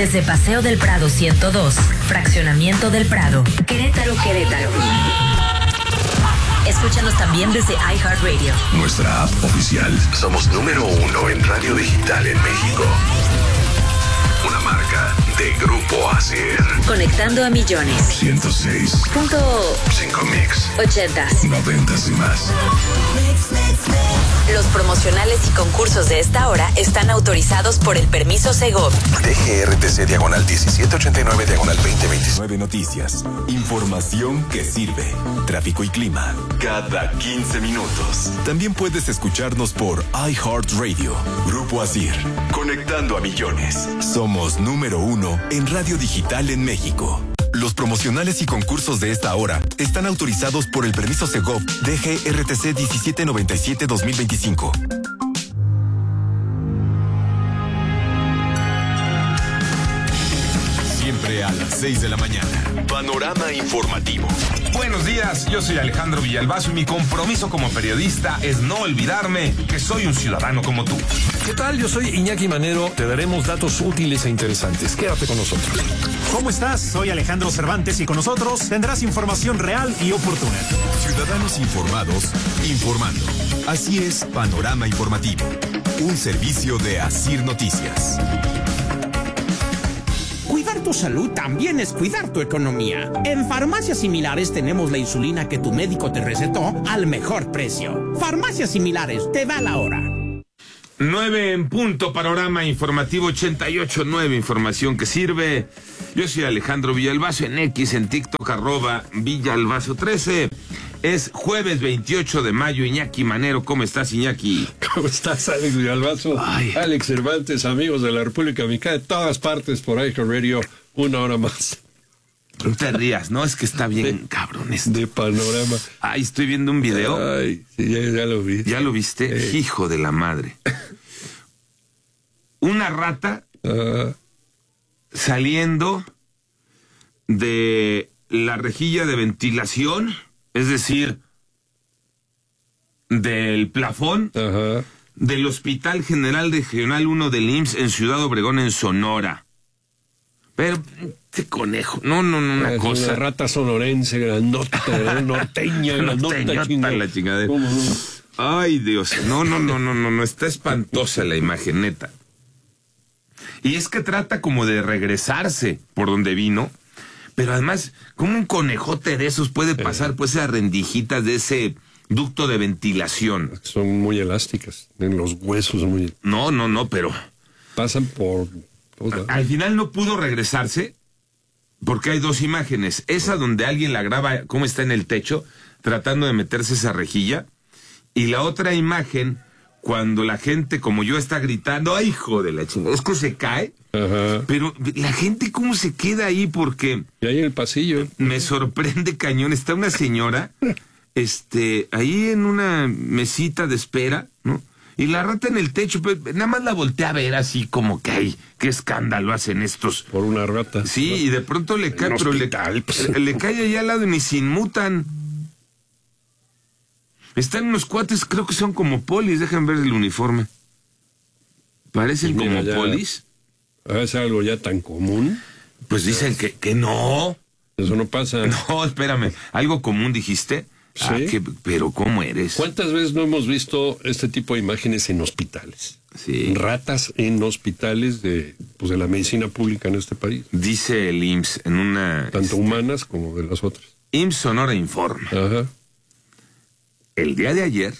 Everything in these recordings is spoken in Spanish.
Desde Paseo del Prado 102, Fraccionamiento del Prado, Querétaro. Escúchanos también desde iHeartRadio. Nuestra app oficial. Somos número 1 en radio digital en México. Una marca de Grupo Asir. Conectando a millones. 106.5 mix. 80s. 90s y más. Los promocionales y concursos de esta hora están autorizados por el permiso Segov. DGRTC /1789/2029 Noticias. Información que sirve. Tráfico y clima. Cada 15 minutos. También puedes escucharnos por iHeartRadio. Grupo Asir. Conectando a millones. Somos número 1 en radio digital en México. Los promocionales y concursos de esta hora están autorizados por el permiso Segov DGRTC 1797-2025. Siempre a las 6 de la mañana. Panorama informativo. Buenos días, yo soy Alejandro Villalbazo y mi compromiso como periodista es no olvidarme que soy un ciudadano como tú. ¿Qué tal? Yo soy Iñaki Manero. Te daremos datos útiles e interesantes. Quédate con nosotros. ¿Cómo estás? Soy Alejandro Cervantes y con nosotros tendrás información real y oportuna. Ciudadanos informados, informando. Así es, Panorama Informativo. Un servicio de Asir Noticias. Cuidar tu salud también es cuidar tu economía. En Farmacias Similares tenemos la insulina que tu médico te recetó al mejor precio. Farmacias Similares, te da la hora. 9 en punto, Panorama Informativo 88.9, información que sirve. Yo soy Alejandro Villalbazo, en X, en TikTok, @Villalbazo13. Es jueves 28 de mayo, Iñaki Manero. ¿Cómo estás, Iñaki? ¿Cómo estás, Alex Villalbazo? Ay. Alex Cervantes, amigos de la República Mexicana, de todas partes por iHeartRadio, una hora más. No te rías, ¿no? Es que está bien cabrón esto. De Panorama. Ay, estoy viendo un video. Ay, sí, ya lo vi. ¿Ya lo viste? Hijo de la madre. Una rata saliendo de la rejilla de ventilación, es decir, del plafón del Hospital General Regional 1 del IMSS en Ciudad Obregón, en Sonora. Pero, este conejo, no, una cosa. Una rata sonorense, grandota, norteña, grandota, la chingadera. ¿Cómo no? Ay, Dios, no, está espantosa la imagen, neta. Y es que trata como de regresarse por donde vino, pero además, ¿cómo un conejote de esos puede pasar pues esas rendijitas de ese ducto de ventilación? Son muy elásticas, en los huesos muy... No, pero... Pasan por... Al final no pudo regresarse porque hay dos imágenes. Esa donde alguien la graba cómo está en el techo tratando de meterse esa rejilla, y la otra imagen cuando la gente como yo está gritando, ¡ay, hijo de la chingada! Es que se cae, pero la gente cómo se queda ahí, porque... Y ahí en el pasillo. Me sorprende cañón. Está una señora ahí en una mesita de espera, ¿no? Y la rata en el techo, pues, nada más la voltea a ver así como que, ¡ay, qué escándalo hacen estos! Por una rata. Sí, ¿no? Y de pronto le cae, pero le cae allá al lado y ni se inmutan. Están unos cuates, creo que son como polis, dejen ver el uniforme. Parecen pues como polis. ¿Es algo ya tan común? Pues dicen que no. Eso no pasa. No, espérame, ¿algo común dijiste? Sí. Pero ¿cómo eres? ¿Cuántas veces no hemos visto este tipo de imágenes en hospitales? Sí. Ratas en hospitales de la medicina pública en este país. Dice el IMSS en una... Tanto humanas como de las otras. IMSS Sonora informa. El día de ayer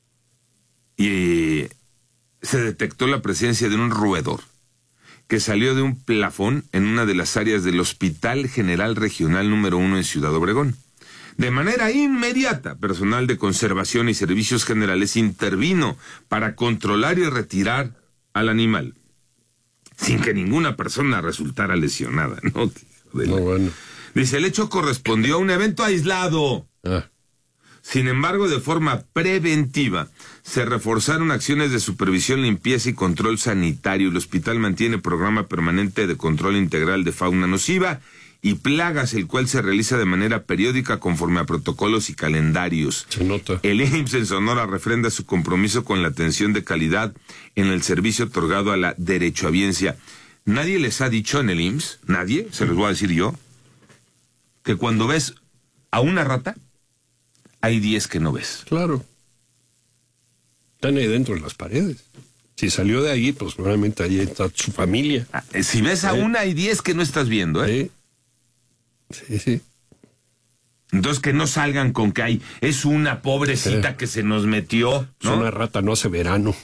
se detectó la presencia de un roedor que salió de un plafón en una de las áreas del Hospital General Regional número 1 en Ciudad Obregón. De manera inmediata, personal de conservación y servicios generales intervino para controlar y retirar al animal, sin que ninguna persona resultara lesionada, ¿no? Bueno. Dice, el hecho correspondió a un evento aislado. Sin embargo, de forma preventiva, se reforzaron acciones de supervisión, limpieza y control sanitario. El hospital mantiene programa permanente de control integral de fauna nociva y plagas, el cual se realiza de manera periódica conforme a protocolos y calendarios. Se nota. El IMSS en Sonora refrenda su compromiso con la atención de calidad en el servicio otorgado a la derechohabiencia. Nadie les ha dicho en el IMSS, nadie, se los voy a decir yo, que cuando ves a una rata, hay 10 que no ves. Claro. Están ahí dentro de las paredes. Si salió de ahí, pues probablemente ahí está su familia. Si ves a una, hay 10 que no estás viendo, ¿eh? Sí. Entonces que no salgan con que es una pobrecita que se nos metió, ¿no? Es una rata, no hace verano.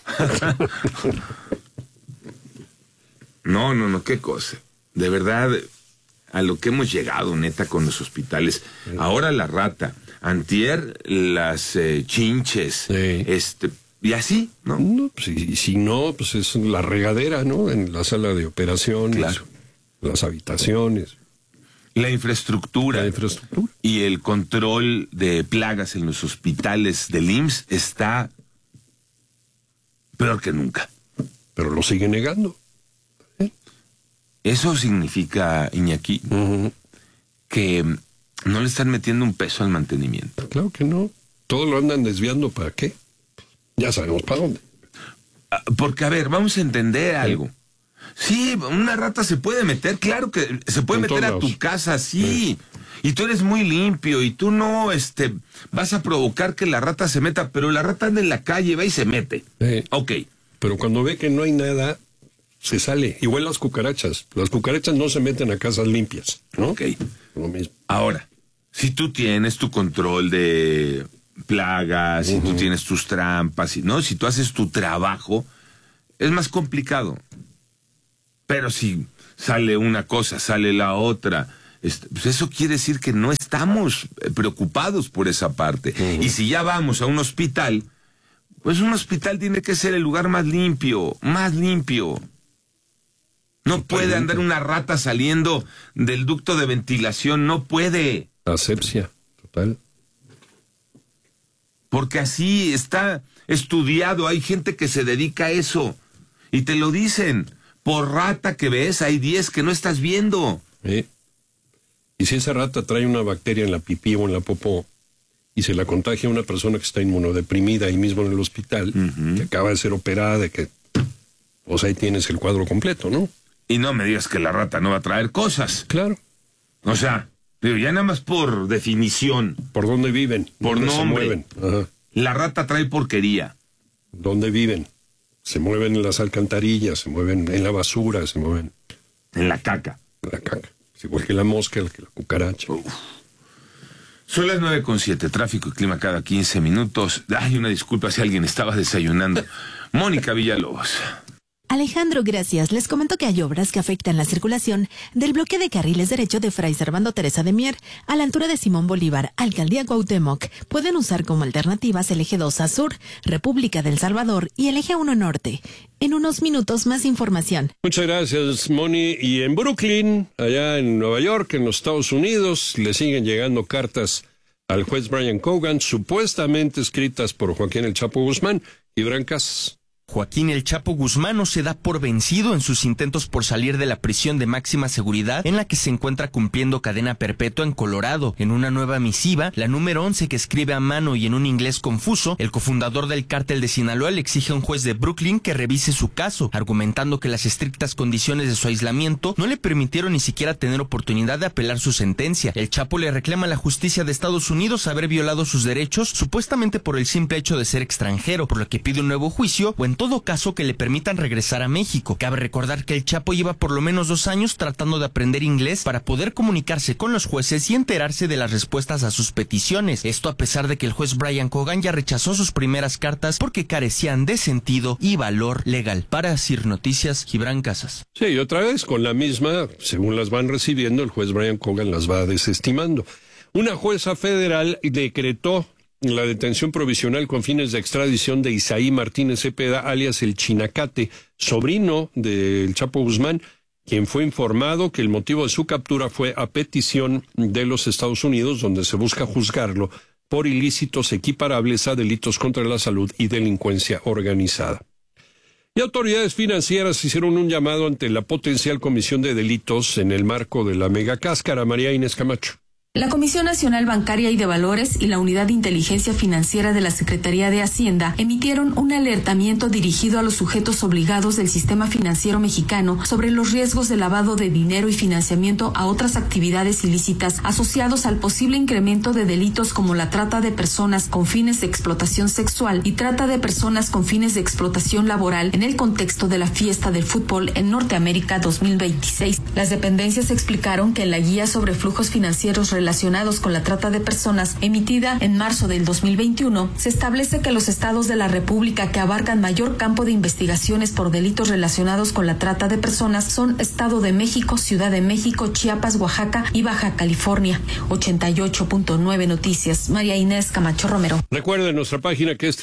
No, qué cosa. De verdad, a lo que hemos llegado, neta, con los hospitales. Sí. Ahora la rata, antier las chinches, sí. Y así, ¿no? No, pues, y si no, pues es la regadera, ¿no? En la sala de operaciones, claro. Las habitaciones. La infraestructura y el control de plagas en los hospitales del IMSS está peor que nunca. Pero lo sigue negando. Eso significa, Iñaki, que no le están metiendo un peso al mantenimiento. Claro que no. Todo lo andan desviando, ¿para qué? Ya sabemos para dónde. Porque, a ver, vamos a entender algo. Sí, una rata se puede meter, claro que se puede meter a tu casa, sí. Y tú eres muy limpio y tú no vas a provocar que la rata se meta, pero la rata anda en la calle, va y se mete. Ok. Pero cuando ve que no hay nada, se sale. Igual las cucarachas. Las cucarachas no se meten a casas limpias, ¿no? Ok. Lo mismo. Ahora, si tú tienes tu control de plagas, si tú tienes tus trampas, ¿no? Si tú haces tu trabajo, es más complicado. Pero si sale una cosa, sale la otra, pues eso quiere decir que no estamos preocupados por esa parte. Y si ya vamos a un hospital, pues un hospital tiene que ser el lugar más limpio, más limpio. No puede andar una rata saliendo del ducto de ventilación, no puede. Asepsia, total. Porque así está estudiado, hay gente que se dedica a eso. Y te lo dicen. Por rata que ves, hay 10 que no estás viendo. Y si esa rata trae una bacteria en la pipí o en la popó y se la contagia a una persona que está inmunodeprimida ahí mismo en el hospital, que acaba de ser operada, pues ahí tienes el cuadro completo, ¿no? Y no me digas que la rata no va a traer cosas. Claro. O sea, ya nada más por definición. ¿Por dónde viven? Por ¿Dónde nombre. se mueven? Ajá. La rata trae porquería. ¿Dónde viven? Se mueven en las alcantarillas, se mueven en la basura, se mueven en la caca. En la caca. Es igual que la mosca, que la cucaracha. Son las 9:07, tráfico y clima cada 15 minutos. Ay, una disculpa si alguien estaba desayunando. Mónica Villalobos. Alejandro, gracias. Les comento que hay obras que afectan la circulación del bloque de carriles derecho de Fray Servando Teresa de Mier a la altura de Simón Bolívar, Alcaldía Cuauhtémoc. Pueden usar como alternativas el eje 2A Sur, República del Salvador y el eje 1 Norte. En unos minutos más información. Muchas gracias, Moni. Y en Brooklyn, allá en Nueva York, en los Estados Unidos, le siguen llegando cartas al juez Brian Cogan, supuestamente escritas por Joaquín El Chapo Guzmán y Bran Casas. Joaquín El Chapo Guzmán no se da por vencido en sus intentos por salir de la prisión de máxima seguridad en la que se encuentra cumpliendo cadena perpetua en Colorado. En una nueva misiva, la número 11 que escribe a mano y en un inglés confuso, el cofundador del cártel de Sinaloa le exige a un juez de Brooklyn que revise su caso, argumentando que las estrictas condiciones de su aislamiento no le permitieron ni siquiera tener oportunidad de apelar su sentencia. El Chapo le reclama a la justicia de Estados Unidos haber violado sus derechos, supuestamente por el simple hecho de ser extranjero, por lo que pide un nuevo juicio o en todo caso que le permitan regresar a México. Cabe recordar que el Chapo lleva por lo menos 2 años tratando de aprender inglés para poder comunicarse con los jueces y enterarse de las respuestas a sus peticiones. Esto a pesar de que el juez Brian Cogan ya rechazó sus primeras cartas porque carecían de sentido y valor legal. Para CIR Noticias, Gibran Casas. Sí, y otra vez con la misma, según las van recibiendo, el juez Brian Cogan las va desestimando. Una jueza federal decretó la detención provisional con fines de extradición de Isaí Martínez Cepeda, alias el Chinacate, sobrino del Chapo Guzmán, quien fue informado que el motivo de su captura fue a petición de los Estados Unidos, donde se busca juzgarlo por ilícitos equiparables a delitos contra la salud y delincuencia organizada. Y autoridades financieras hicieron un llamado ante la potencial comisión de delitos en el marco de la megacáscara. María Inés Camacho. La Comisión Nacional Bancaria y de Valores y la Unidad de Inteligencia Financiera de la Secretaría de Hacienda emitieron un alertamiento dirigido a los sujetos obligados del sistema financiero mexicano sobre los riesgos de lavado de dinero y financiamiento a otras actividades ilícitas asociados al posible incremento de delitos como la trata de personas con fines de explotación sexual y trata de personas con fines de explotación laboral en el contexto de la fiesta del fútbol en Norteamérica 2026. Las dependencias explicaron que en la guía sobre flujos financieros relacionados con la trata de personas, emitida en marzo del 2021, se establece que los estados de la República que abarcan mayor campo de investigaciones por delitos relacionados con la trata de personas son Estado de México, Ciudad de México, Chiapas, Oaxaca y Baja California. 88.9 Noticias. María Inés Camacho Romero. Recuerda nuestra página que es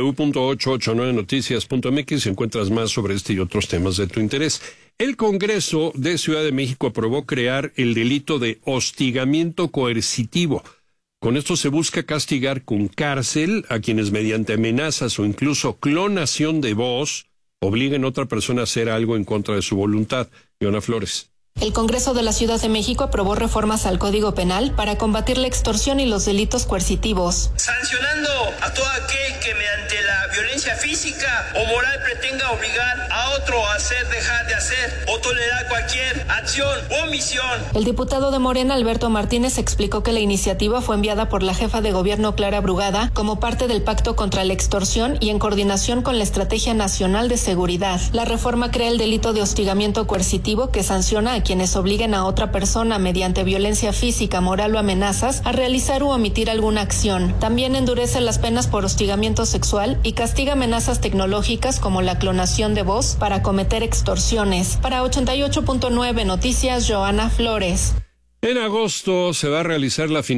www.889noticias.mx. Encuentras más sobre este y otros temas de tu interés. El Congreso de Ciudad de México aprobó crear el delito de hostigamiento coercitivo. Con esto se busca castigar con cárcel a quienes mediante amenazas o incluso clonación de voz obliguen a otra persona a hacer algo en contra de su voluntad. Joana Flores. El Congreso de la Ciudad de México aprobó reformas al Código Penal para combatir la extorsión y los delitos coercitivos. Sancionando a todo aquel que mediante la violencia física o moral pretenda obligar a otro a hacer, dejar de hacer o tolerar cualquier acción o omisión. El diputado de Morena, Alberto Martínez, explicó que la iniciativa fue enviada por la jefa de gobierno, Clara Brugada, como parte del Pacto contra la Extorsión y en coordinación con la Estrategia Nacional de Seguridad. La reforma crea el delito de hostigamiento coercitivo que sanciona a quienes obliguen a otra persona mediante violencia física, moral o amenazas a realizar u omitir alguna acción. También endurece las penas por hostigamiento sexual y castiga amenazas tecnológicas como la clonación de voz para cometer extorsiones. Para 88.9 Noticias, Joana Flores. En agosto se va a realizar la